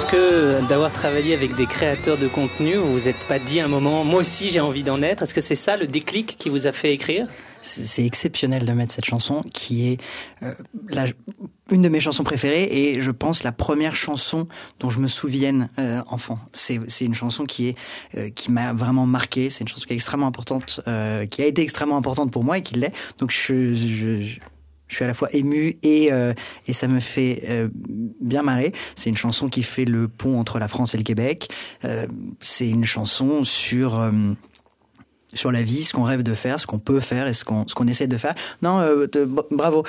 que d'avoir travaillé avec des créateurs de contenu, vous vous êtes pas dit un moment, moi aussi j'ai envie d'en être? Est-ce que c'est ça le déclic qui vous a fait écrire? C'est exceptionnel de mettre cette chanson qui est une de mes chansons préférées et je pense la première chanson dont je me souvienne enfant. C'est une chanson qui m'a vraiment marqué. C'est une chanson qui est extrêmement importante, qui a été extrêmement importante pour moi et qui l'est. Donc je suis à la fois ému et ça me fait bien marrer. C'est une chanson qui fait le pont entre la France et le Québec. C'est une chanson sur la vie, ce qu'on rêve de faire, ce qu'on peut faire et ce qu'on essaie de faire. Non, bravo.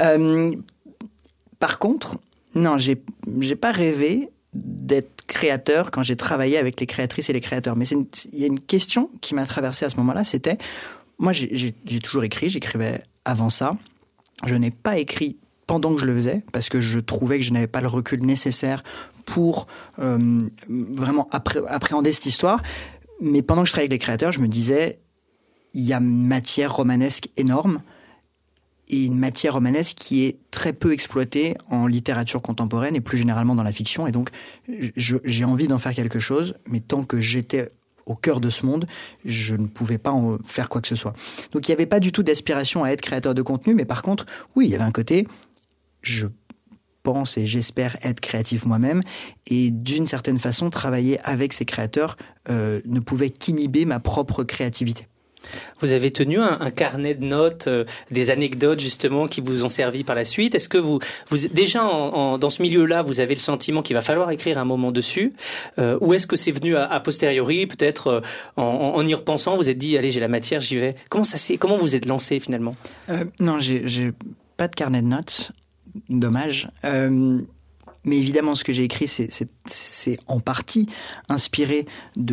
Par contre, non, j'ai pas rêvé d'être créateur quand j'ai travaillé avec les créatrices et les créateurs. Mais il y a une question qui m'a traversé à ce moment-là, c'était, moi j'ai toujours écrit, j'écrivais avant ça. Je n'ai pas écrit pendant que je le faisais parce que je trouvais que je n'avais pas le recul nécessaire pour vraiment appréhender cette histoire. Mais pendant que je travaillais avec les créateurs, je me disais, il y a une matière romanesque énorme et une matière romanesque qui est très peu exploitée en littérature contemporaine et plus généralement dans la fiction. Et donc, j'ai envie d'en faire quelque chose, mais tant que j'étais au cœur de ce monde, je ne pouvais pas en faire quoi que ce soit. Donc, il n'y avait pas du tout d'aspiration à être créateur de contenu, mais par contre, oui, il y avait un côté, je pense et j'espère être créatif moi-même et d'une certaine façon travailler avec ces créateurs ne pouvait qu'inhiber ma propre créativité. Vous avez tenu un carnet de notes, des anecdotes justement qui vous ont servi par la suite. Est-ce que vous déjà dans ce milieu-là, vous avez le sentiment qu'il va falloir écrire un moment dessus, ou est-ce que c'est venu a posteriori, peut-être en y repensant, vous êtes dit allez, j'ai la matière, j'y vais. Comment vous êtes lancé finalement? Non, j'ai pas de carnet de notes. Dommage. Mais évidemment, ce que j'ai écrit, c'est en partie inspiré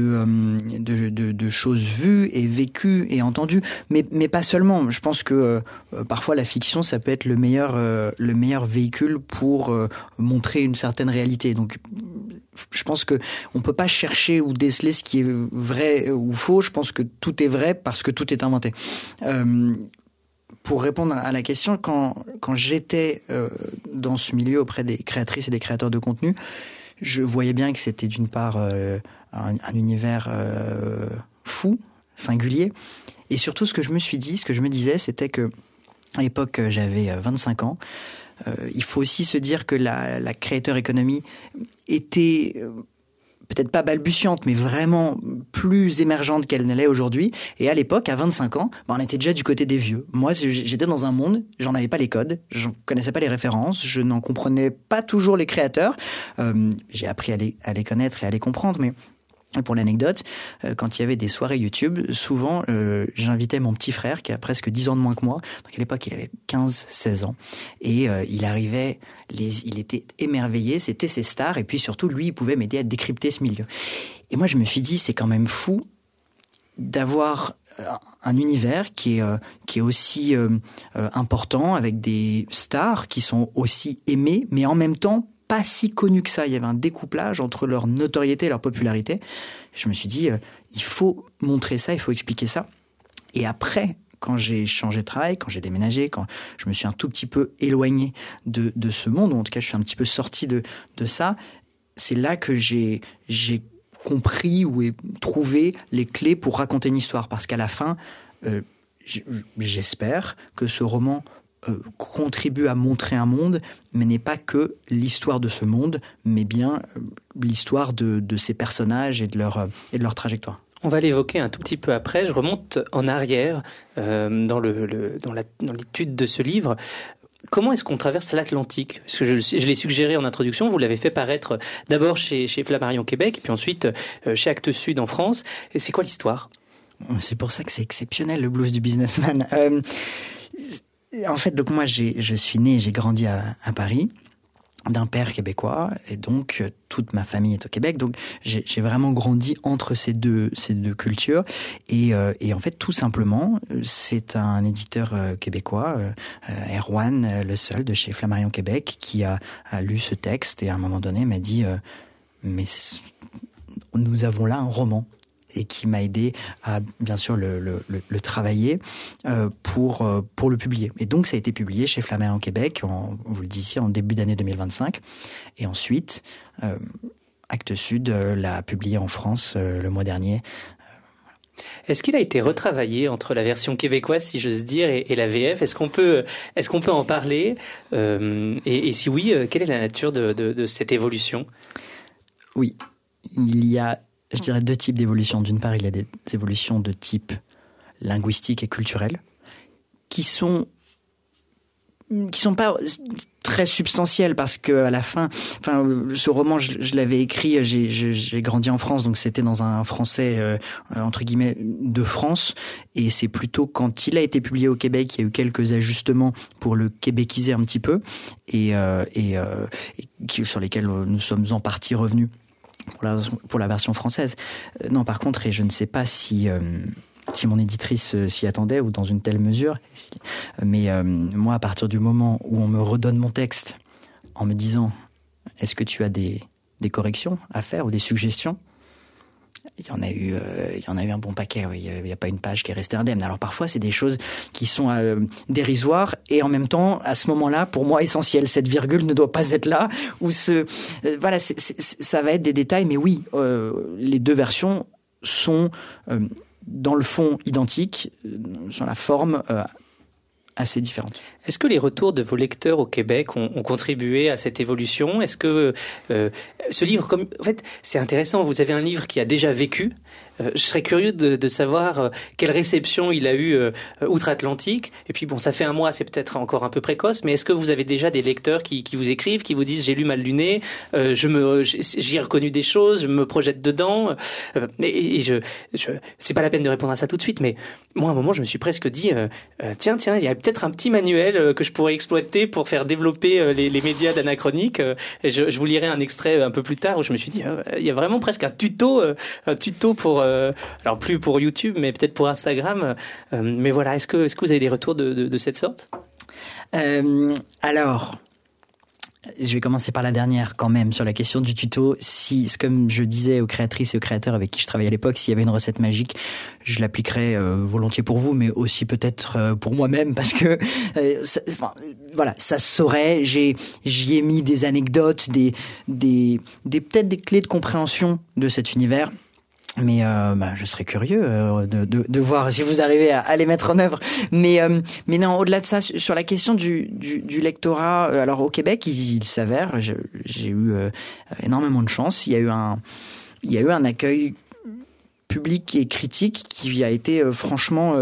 de choses vues et vécues et entendues, mais pas seulement. Je pense que parfois la fiction, ça peut être le meilleur véhicule pour montrer une certaine réalité. Donc, je pense que on peut pas chercher ou déceler ce qui est vrai ou faux. Je pense que tout est vrai parce que tout est inventé. Pour répondre à la question, quand j'étais dans ce milieu auprès des créatrices et des créateurs de contenu, je voyais bien que c'était d'une part un univers fou, singulier, et surtout ce que je me disais, c'était que à l'époque j'avais 25 ans. Il faut aussi se dire que la creator economy était peut-être pas balbutiante, mais vraiment plus émergente qu'elle ne l'est aujourd'hui. Et à l'époque, à 25 ans, on était déjà du côté des vieux. Moi, j'étais dans un monde, j'en avais pas les codes, je connaissais pas les références, je n'en comprenais pas toujours les créateurs. J'ai appris à les connaître et à les comprendre, mais pour l'anecdote, quand il y avait des soirées YouTube, souvent j'invitais mon petit frère qui a presque 10 ans de moins que moi. Donc à l'époque, il avait 15-16 ans. Et il arrivait, il était émerveillé, c'était ses stars. Et puis surtout, lui, il pouvait m'aider à décrypter ce milieu. Et moi, je me suis dit, c'est quand même fou d'avoir un univers qui est aussi important, avec des stars qui sont aussi aimées, mais en même temps pas si connus que ça. Il y avait un découplage entre leur notoriété et leur popularité. Je me suis dit, il faut montrer ça, il faut expliquer ça. Et après, quand j'ai changé de travail, quand j'ai déménagé, quand je me suis un tout petit peu éloigné de ce monde, ou en tout cas je suis un petit peu sorti de ça, c'est là que j'ai compris ou trouvé les clés pour raconter une histoire. Parce qu'à la fin, j'espère que ce roman contribue à montrer un monde, mais n'est pas que l'histoire de ce monde, mais bien l'histoire de ces personnages et de leur trajectoire. On va l'évoquer un tout petit peu après. Je remonte en arrière dans l'étude de ce livre. Comment est-ce qu'on traverse l'Atlantique? Parce que je l'ai suggéré en introduction, vous l'avez fait paraître d'abord chez Flammarion Québec, et puis ensuite chez Actes Sud en France. Et c'est quoi l'histoire? C'est pour ça que c'est exceptionnel, le blues du businessman. En fait, donc moi, je suis né, j'ai grandi à Paris, d'un père québécois, et donc toute ma famille est au Québec. Donc j'ai vraiment grandi entre ces deux cultures. Et en fait, tout simplement, c'est un éditeur québécois, Erwan, le seul de chez Flammarion Québec, qui a lu ce texte et à un moment donné m'a dit mais nous avons là un roman. Et qui m'a aidé à, bien sûr, le travailler pour le publier. Et donc, ça a été publié chez Flammarion Québec, vous le disiez, en début d'année 2025. Et ensuite, Actes Sud l'a publié en France le mois dernier. Est-ce qu'il a été retravaillé entre la version québécoise, si j'ose dire, et la VF? Est-ce qu'on peut en parler? Et si oui, quelle est la nature de cette évolution? Oui, il y a, je dirais, deux types d'évolutions. D'une part, il y a des évolutions de type linguistique et culturel qui sont pas très substantielles, parce que à la fin, ce roman, je l'avais écrit, j'ai grandi en France, donc c'était dans un français entre guillemets de France, et c'est plutôt quand il a été publié au Québec, il y a eu quelques ajustements pour le québéciser un petit peu, et sur lesquels nous sommes en partie revenus pour la version française. Non, par contre, et je ne sais pas si mon éditrice s'y attendait ou dans une telle mesure. Mais moi, à partir du moment où on me redonne mon texte en me disant « Est-ce que tu as des corrections à faire ou des suggestions ?» Il y en a eu un bon paquet. Oui. Il n'y a pas une page qui est restée indemne. Alors parfois, c'est des choses qui sont dérisoires et en même temps, à ce moment-là, pour moi, essentielles. Cette virgule ne doit pas être là. Ou ça va être des détails. Mais oui, les deux versions sont dans le fond identiques, sur la forme assez différente. Est-ce que les retours de vos lecteurs au Québec ont contribué à cette évolution? Est-ce que ce livre, en fait, c'est intéressant, vous avez un livre qui a déjà vécu. Je serais curieux de savoir quelle réception il a eu outre-Atlantique. Et puis bon, ça fait un mois, c'est peut-être encore un peu précoce, mais est-ce que vous avez déjà des lecteurs qui vous écrivent, qui vous disent « j'ai lu Mal luné, j'y ai reconnu des choses, je me projette dedans ». C'est pas la peine de répondre à ça tout de suite, mais moi à un moment je me suis presque dit tiens, il y a peut-être un petit manuel que je pourrais exploiter pour faire développer les médias d'Anachronique. Et je vous lirai un extrait un peu plus tard où je me suis dit il y a vraiment presque un tuto pour alors plus pour YouTube, mais peut-être pour Instagram. Mais voilà, est-ce que vous avez des retours de cette sorte? Alors, je vais commencer par la dernière quand même, sur la question du tuto. Comme je disais aux créatrices et aux créateurs avec qui je travaillais à l'époque, s'il y avait une recette magique, je l'appliquerais volontiers pour vous, mais aussi peut-être pour moi-même, parce que ça se saurait. J'y ai mis des anecdotes, peut-être des clés de compréhension de cet univers. Mais je serais curieux de voir si vous arrivez à les mettre en œuvre. Mais non, au-delà de ça, sur la question du lectorat, alors au Québec, il s'avère, j'ai eu énormément de chance. Il y a eu un accueil public et critique qui a été franchement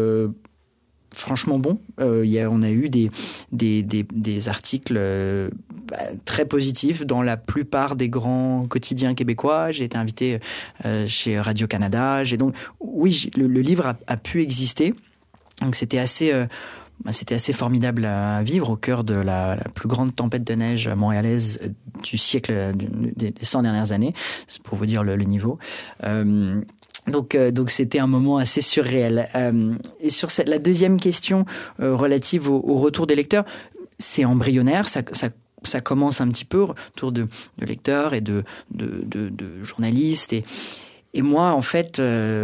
bon. On a eu des articles très positifs dans la plupart des grands quotidiens québécois. J'ai été invité chez Radio-Canada. Oui, le livre a pu exister. Donc c'était assez formidable à vivre au cœur de la plus grande tempête de neige montréalaise du siècle, des 100 dernières années. C'est pour vous dire le niveau. Donc c'était un moment assez surréel. Et sur la deuxième question relative au retour des lecteurs, c'est embryonnaire, ça commence un petit peu autour de lecteurs et de journalistes. Et moi, en fait,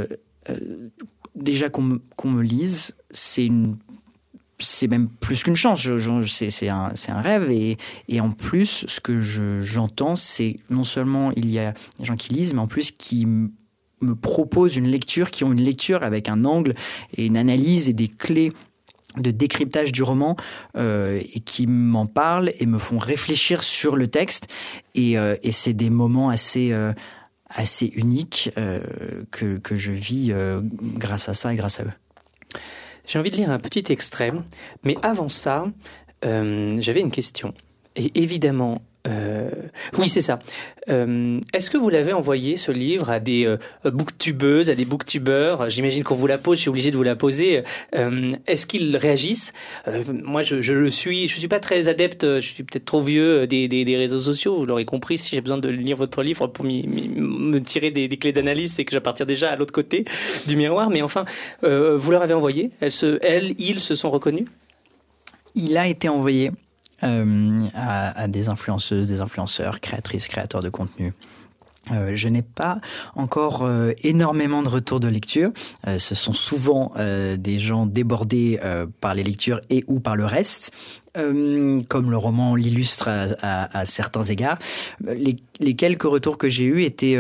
déjà qu'on me lise, c'est même plus qu'une chance. C'est un rêve. Et en plus, ce que j'entends, c'est non seulement il y a des gens qui lisent, mais en plus qui me proposent une lecture, qui ont une lecture avec un angle et une analyse et des clés de décryptage du roman et qui m'en parlent et me font réfléchir sur le texte. Et c'est des moments assez uniques que je vis grâce à ça et grâce à eux. J'ai envie de lire un petit extrait, mais avant ça, j'avais une question. Et évidemment, oui, c'est ça. Est-ce que vous l'avez envoyé, ce livre, à des booktubeuses, à des booktubeurs? J'imagine qu'on vous la pose, je suis obligé de vous la poser. Est-ce qu'ils réagissent? Moi, je suis pas très adepte, je suis peut-être trop vieux des réseaux sociaux, vous l'aurez compris. Si j'ai besoin de lire votre livre pour me tirer des clés d'analyse, c'est que j'appartiens déjà à l'autre côté du miroir. Mais enfin, vous leur avez envoyé? Ils se sont reconnus? Il a été envoyé à des influenceuses, des influenceurs, créatrices, créateurs de contenu. Je n'ai pas encore énormément de retours de lecture. Ce sont souvent des gens débordés par les lectures et ou par le reste, comme le roman l'illustre à certains égards. Les quelques retours que j'ai eus étaient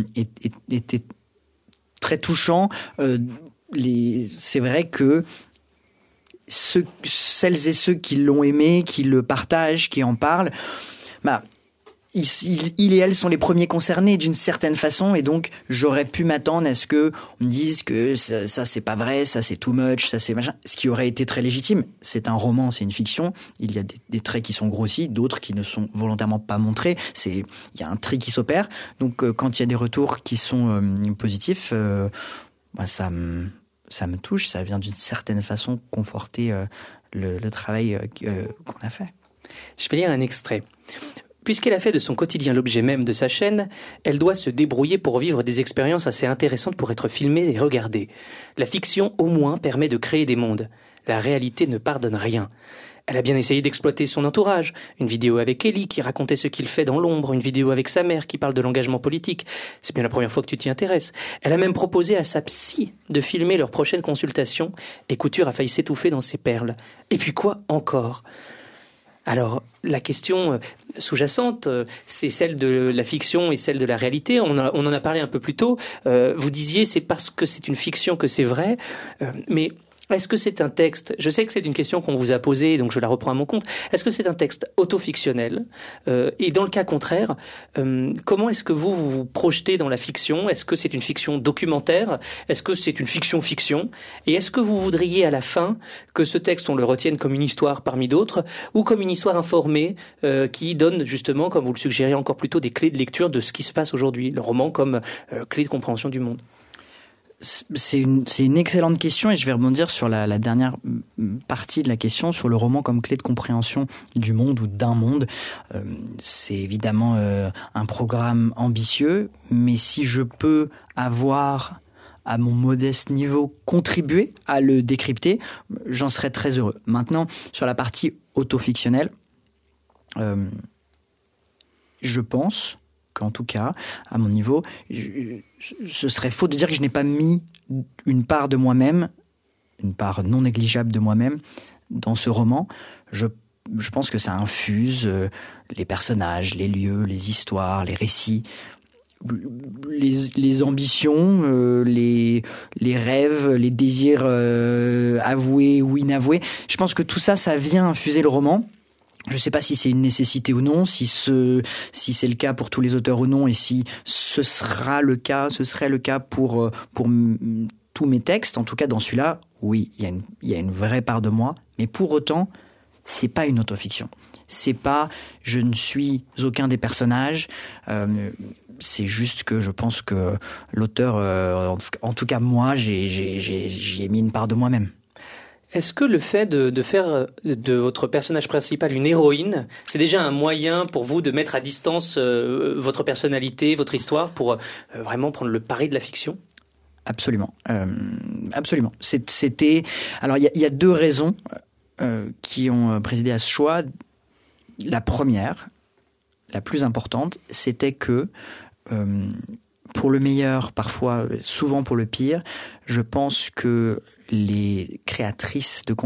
très touchants. C'est vrai que celles et ceux qui l'ont aimé, qui le partagent, qui en parlent, il et elle sont les premiers concernés d'une certaine façon, et donc j'aurais pu m'attendre à ce que on me dise que ça c'est pas vrai, ça c'est too much, ça c'est machin, ce qui aurait été très légitime. C'est un roman, c'est une fiction. Il y a des traits qui sont grossis, d'autres qui ne sont volontairement pas montrés. Il y a un tri qui s'opère. Donc quand il y a des retours qui sont positifs, ça me touche. Ça vient d'une certaine façon conforter le travail qu'on a fait. Je vais lire un extrait. Puisqu'elle a fait de son quotidien l'objet même de sa chaîne, elle doit se débrouiller pour vivre des expériences assez intéressantes pour être filmée et regardée. La fiction, au moins, permet de créer des mondes. La réalité ne pardonne rien. Elle a bien essayé d'exploiter son entourage. Une vidéo avec Ellie qui racontait ce qu'il fait dans l'ombre, une vidéo avec sa mère qui parle de l'engagement politique. C'est bien la première fois que tu t'y intéresses. Elle a même proposé à sa psy de filmer leur prochaine consultation, et Couture a failli s'étouffer dans ses perles. Et puis quoi encore ? Alors, la question sous-jacente, c'est celle de la fiction et celle de la réalité. On en a parlé un peu plus tôt. Vous disiez, c'est parce que c'est une fiction que c'est vrai. Mais est-ce que c'est un texte... Je sais que c'est une question qu'on vous a posée, donc je la reprends à mon compte. Est-ce que c'est un texte autofictionnel ? Et dans le cas contraire, comment est-ce que vous vous projetez dans la fiction ? Est-ce que c'est une fiction documentaire ? Est-ce que c'est une fiction-fiction ? Et est-ce que vous voudriez à la fin que ce texte, on le retienne comme une histoire parmi d'autres, ou comme une histoire informée qui donne justement, comme vous le suggériez encore plus tôt, des clés de lecture de ce qui se passe aujourd'hui, le roman comme clé de compréhension du monde ? C'est une excellente question, et je vais rebondir sur la dernière partie de la question, sur le roman comme clé de compréhension du monde ou d'un monde. C'est évidemment un programme ambitieux, mais si je peux avoir, à mon modeste niveau, contribué à le décrypter, j'en serais très heureux. Maintenant, sur la partie autofictionnelle, je pense qu'en tout cas, à mon niveau, ce serait faux de dire que je n'ai pas mis une part de moi-même, une part non négligeable de moi-même, dans ce roman. Je pense que ça infuse les personnages, les lieux, les histoires, les récits, les ambitions, les rêves, les désirs avoués ou inavoués. Je pense que tout ça, ça vient infuser le roman. Je ne sais pas si c'est une nécessité ou non, si c'est le cas pour tous les auteurs ou non, et si ce serait le cas pour tous mes textes. En tout cas, dans celui-là, oui, il y a une vraie part de moi, mais pour autant, c'est pas une autofiction. C'est pas, je ne suis aucun des personnages. C'est juste que je pense que l'auteur, en tout cas moi, j'y ai mis une part de moi-même. Est-ce que le fait de faire de votre personnage principal une héroïne, c'est déjà un moyen pour vous de mettre à distance votre personnalité, votre histoire, pour vraiment prendre le pari de la fiction ? Absolument. Absolument. Alors, il y a deux raisons qui ont présidé à ce choix. La première, la plus importante, c'était que pour le meilleur, parfois, souvent pour le pire, je pense que les créatrices de